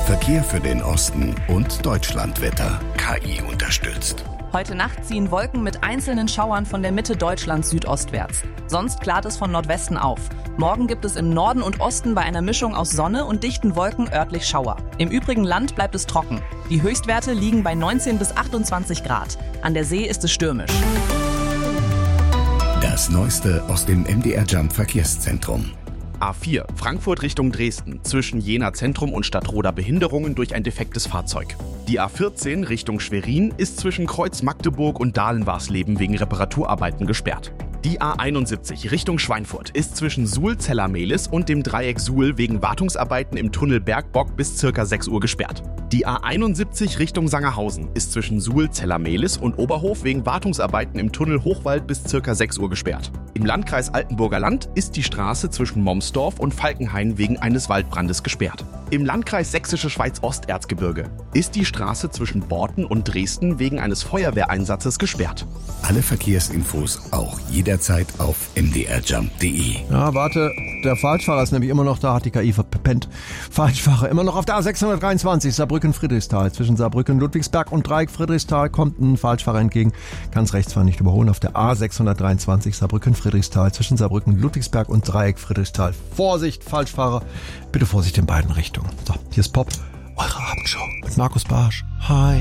Verkehr für den Osten und Deutschlandwetter. KI unterstützt. Heute Nacht ziehen Wolken mit einzelnen Schauern von der Mitte Deutschlands südostwärts. Sonst klart es von Nordwesten auf. Morgen gibt es im Norden und Osten bei einer Mischung aus Sonne und dichten Wolken örtlich Schauer. Im übrigen Land bleibt es trocken. Die Höchstwerte liegen bei 19 bis 28 Grad. An der See ist es stürmisch. Das Neueste aus dem MDR Jump Verkehrszentrum. A4 Frankfurt Richtung Dresden, zwischen Jena Zentrum und Stadtroda Behinderungen durch ein defektes Fahrzeug. Die A14 Richtung Schwerin ist zwischen Kreuz Magdeburg und Dahlen-Warsleben wegen Reparaturarbeiten gesperrt. Die A71 Richtung Schweinfurt ist zwischen Suhl-Zellermehlis und dem Dreieck Suhl wegen Wartungsarbeiten im Tunnel Bergbock bis ca. 6 Uhr gesperrt. Die A71 Richtung Sangerhausen ist zwischen Suhl-Zellermehlis und Oberhof wegen Wartungsarbeiten im Tunnel Hochwald bis ca. 6 Uhr gesperrt. Im Landkreis Altenburger Land ist die Straße zwischen Momsdorf und Falkenhain wegen eines Waldbrandes gesperrt. Im Landkreis Sächsische Schweiz-Osterzgebirge ist die Straße zwischen Borten und Dresden wegen eines Feuerwehreinsatzes gesperrt. Alle Verkehrsinfos auch jederzeit auf mdrjump.de. Ja, warte, der Falschfahrer ist nämlich immer noch da, hat die KI verpennt. Falschfahrer immer noch auf der A623, Saarbrücken-Friedrichsthal. Zwischen Saarbrücken-Ludwigsberg und Dreieck-Friedrichsthal kommt ein Falschfahrer entgegen. Ganz rechts fahren, nicht überholen. Auf der A623, Saarbrücken-Friedrichsthal. Zwischen Saarbrücken-Ludwigsberg und Dreieck-Friedrichsthal. Vorsicht, Falschfahrer. Bitte Vorsicht in beiden Richtungen. So, hier ist Pop, eure Abendshow mit Markus Barsch. Hi.